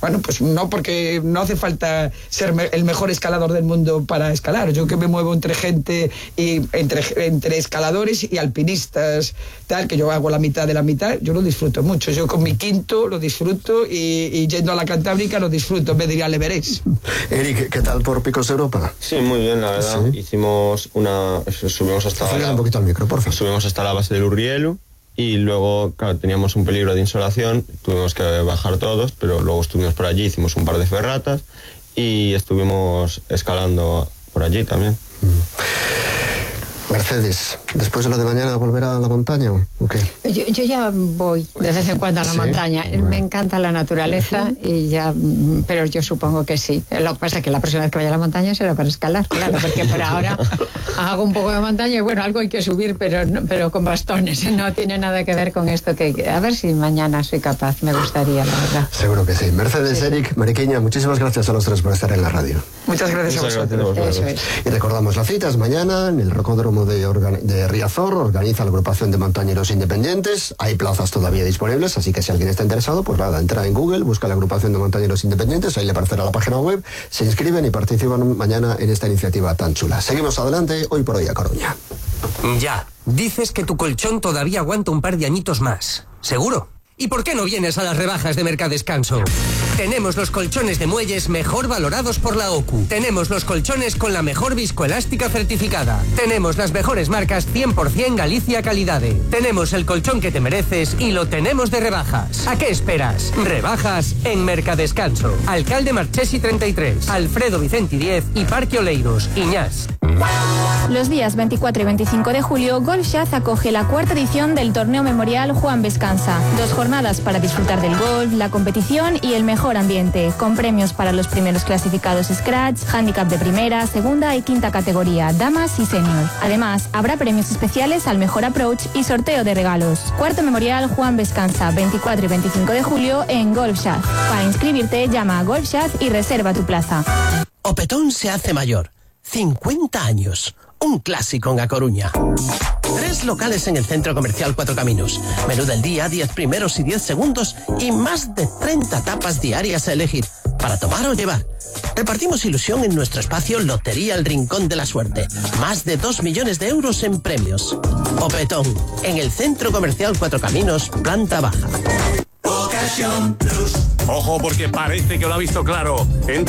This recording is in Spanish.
Bueno, pues no, porque no hace falta ser el mejor escalador del mundo para escalar. Yo que me muevo entre gente, y entre escaladores y alpinistas, tal, que yo hago la mitad de la mitad, yo lo disfruto mucho. Yo con mi quinto lo disfruto y yendo a la Cantábrica lo disfruto en vez de ir al Everest. Eric, ¿qué tal por Picos de Europa? Sí, muy bien, la verdad. ¿Sí? Subimos hasta... Acércate un poquito al micro, por favor. Subimos hasta la base del Urrielu y luego, claro, teníamos un peligro de insolación, tuvimos que bajar todos, pero luego estuvimos por allí, hicimos un par de ferratas y estuvimos escalando por allí también. Mercedes, después de lo de mañana, ¿volverá a la montaña o qué? Yo ya voy de vez en cuando a la montaña. Bueno. Me encanta la naturaleza y ya, pero yo supongo que sí. Lo que pasa es que la próxima vez que vaya a la montaña será para escalar, claro, porque por ahora hago un poco de montaña y bueno, algo hay que subir, pero con bastones. No tiene nada que ver con esto que a ver si mañana soy capaz, me gustaría, la verdad. Seguro que sí. Mercedes, sí. Eric, Mariquiña, muchísimas gracias a los tres por estar en la radio. Muchas gracias a vosotros. Eso es. Y recordamos las citas mañana en el Rocódromo de Riazor, organiza la agrupación de montañeros independientes. Hay plazas todavía disponibles, así que si alguien está interesado, pues nada, entra en Google, busca la agrupación de montañeros independientes, ahí le aparecerá la página web, se inscriben y participan mañana en esta iniciativa tan chula. Seguimos adelante, hoy por hoy a Coruña. Ya, dices que tu colchón todavía aguanta un par de añitos más. ¿Seguro? ¿Y por qué no vienes a las rebajas de Mercadescanso? Tenemos los colchones de muelles mejor valorados por la OCU. Tenemos los colchones con la mejor viscoelástica certificada. Tenemos las mejores marcas 100% Galicia Calidade. Tenemos el colchón que te mereces y lo tenemos de rebajas. ¿A qué esperas? Rebajas en Mercadescanso. Alcalde Marchesi 33, Alfredo Vicenti 10 y Parque Oleiros, Iñás. Los días 24 y 25 de julio, Golf Shaz acoge la cuarta edición del torneo memorial Juan Vescansa. 2 jornadas para disfrutar del golf, la competición y el mejor ambiente, con premios para los primeros clasificados Scratch, handicap de primera, segunda y quinta categoría, damas y senior. Además, habrá premios especiales al mejor approach y sorteo de regalos. Cuarto memorial Juan Vescansa, 24 y 25 de julio en Golf Shaz. Para inscribirte, llama a Golf Shaz y reserva tu plaza. Opetón se hace mayor. 50 años. Un clásico en A Coruña. 3 locales en el Centro Comercial Cuatro Caminos. Menú del día, 10 primeros y 10 segundos y más de 30 tapas diarias a elegir para tomar o llevar. Repartimos ilusión en nuestro espacio Lotería El Rincón de la Suerte. Más de 2 millones de euros en premios. Opetón, en el Centro Comercial Cuatro Caminos, planta baja. Ocasión Plus. Ojo, porque parece que lo ha visto claro.